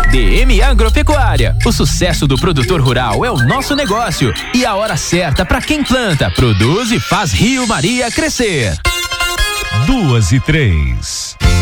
DM Agropecuária. O sucesso do produtor rural é o nosso negócio e a hora certa para quem planta, produz e faz Rio Maria crescer. 2:03.